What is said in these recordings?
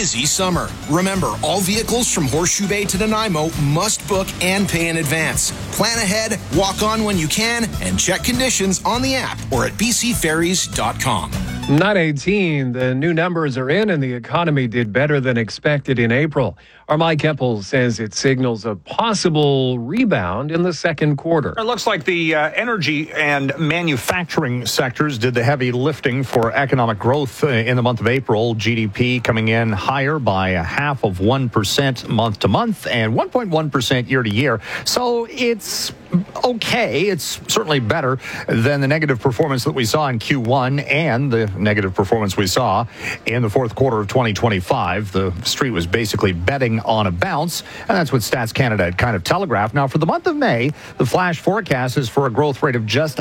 busy summer. Remember, all vehicles from Horseshoe Bay to Nanaimo must book and pay in advance. Plan ahead, walk on when you can, and check conditions on the app or at bcferries.com. 9:18, the new numbers are in and the economy did better than expected in April. Our Mike Eppel says it signals a possible rebound in the second quarter. It looks like the energy and manufacturing sectors did the heavy lifting for economic growth in the month of April. GDP coming in higher by 0.5% month to month and 1.1% year to year. So it's okay. It's certainly better than the negative performance that we saw in Q1 and the negative performance we saw in the fourth quarter of 2025. The street was basically betting on a bounce, and that's what Stats Canada had kind of telegraphed. Now, for the month of May, the flash forecast is for a growth rate of just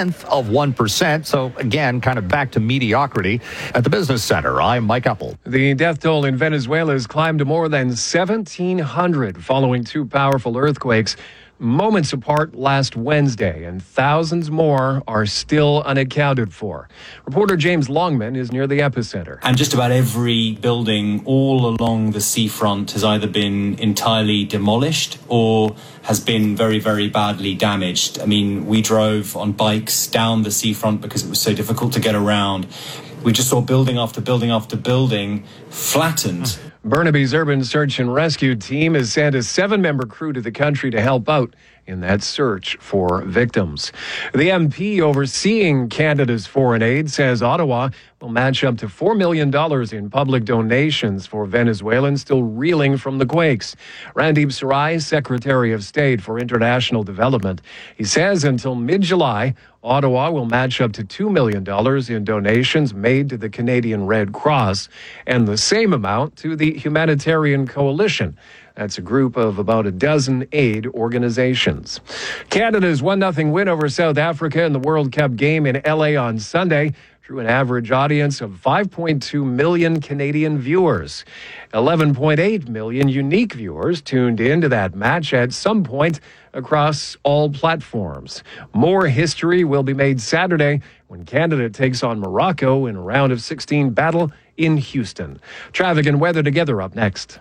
0.1%. So, again, kind of back to mediocrity at the Business Center. I'm Mike Eppel. The death toll in Venezuela has climbed to more than 1,700 following two powerful earthquakes moments apart last Wednesday, and thousands more are still unaccounted for. Reporter James Longman is near the epicenter. And just about every building all along the seafront has either been entirely demolished or has been very, very badly damaged. I mean, we drove on bikes down the seafront because it was so difficult to get around. We just saw building after building after building flattened. Burnaby's Urban Search and Rescue Team has sent a 7-member crew to the country to help out in that search for victims. The MP overseeing Canada's foreign aid says Ottawa will match up to $4 million in public donations for Venezuelans still reeling from the quakes. Randeep Sarai, Secretary of State for International Development, he says until mid-July, Ottawa will match up to $2 million in donations made to the Canadian Red Cross and the same amount to the Humanitarian Coalition. That's a group of about a dozen aid organizations. Canada's 1-0 win over South Africa in the World Cup game in LA on Sunday drew an average audience of 5.2 million Canadian viewers. 11.8 million unique viewers tuned into that match at some point across all platforms. More history will be made Saturday when Canada takes on Morocco in a round of 16 battle in Houston. Traffic and weather together up next.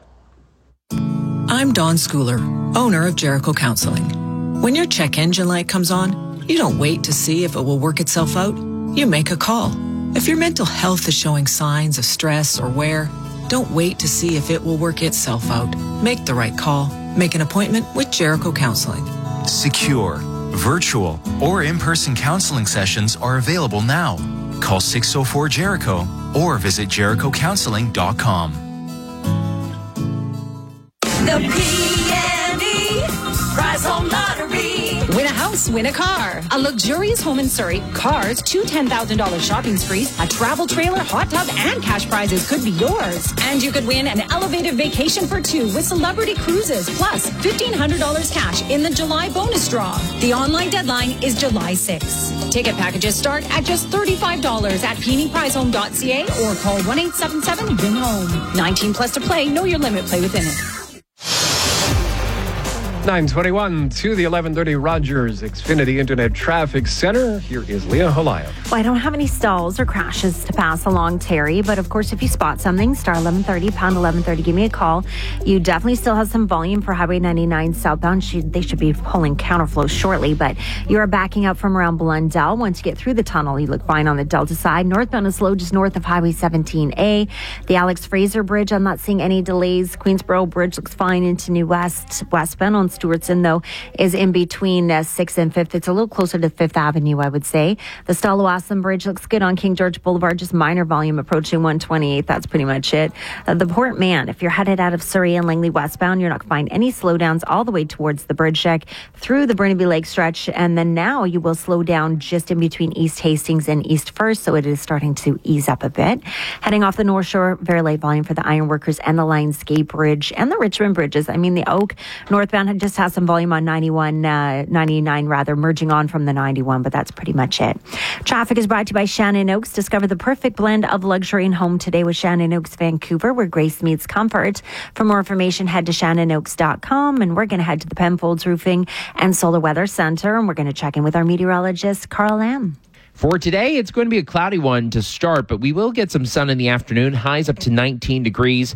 I'm Dawn Schooler, owner of Jericho Counseling. When your check engine light comes on, you don't wait to see if it will work itself out. You make a call. If your mental health is showing signs of stress or wear, don't wait to see if it will work itself out. Make the right call. Make an appointment with Jericho Counseling. Secure, virtual, or in-person counseling sessions are available now. Call 604-JERICHO or visit jerichocounseling.com. The PNE Prize Home Lottery. Win a house, win a car. A luxurious home in Surrey, cars, 2 $10,000 shopping sprees, a travel trailer, hot tub, and cash prizes could be yours. And you could win an elevated vacation for 2 with Celebrity Cruises, plus $1,500 cash in the July bonus draw. The online deadline is July 6th. Ticket packages start at just $35 at PNEPrizeHome.ca or call 1-877-WIN-HOME. 19 plus to play. Know your limit. Play within it. 9:21 to the 11:30 Rogers Xfinity Internet Traffic Center. Here is Leah Holayev. Well, I don't have any stalls or crashes to pass along, Terry, but of course, if you spot something, star 1130, pound 1130, give me a call. You definitely still have some volume for Highway 99 southbound. They should be pulling counterflow shortly, but you are backing up from around Blundell. Once you get through the tunnel, you look fine on the Delta side. Northbound is slow just north of Highway 17A. The Alex Fraser Bridge, I'm not seeing any delays. Queensboro Bridge looks fine into New West. Westbound on Stewartson, though, is in between 6th and 5th. It's a little closer to 5th Avenue, I would say. The Stalowassam Bridge looks good on King George Boulevard, just minor volume approaching 128. That's pretty much it. The Port Mann, if you're headed out of Surrey and Langley westbound, you're not going to find any slowdowns all the way towards the bridge deck through the Burnaby Lake stretch. And then now you will slow down just in between East Hastings and East First, so it is starting to ease up a bit. Heading off the North Shore, very light volume for the Ironworkers and the Lionsgate Bridge and the Richmond Bridges. I mean, the Oak northbound just has some volume on 99 rather, merging on from the 91, but that's pretty much it. Traffic is brought to you by Shannon Oaks. Discover the perfect blend of luxury and home today with Shannon Oaks Vancouver, where grace meets comfort. For more information, head to shannonoaks.com, and we're going to head to the Penfolds Roofing and Solar Weather Center, and we're going to check in with our meteorologist, Carl Lamb. For today, it's going to be a cloudy one to start, but we will get some sun in the afternoon. Highs up to 19 degrees.